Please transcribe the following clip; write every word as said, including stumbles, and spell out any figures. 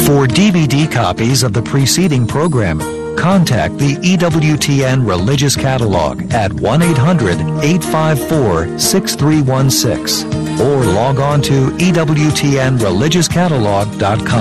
For D V D copies of the preceding program, contact the E W T N Religious Catalog at one eight hundred, eight five four, six three one six or log on to E W T N religious catalog dot com.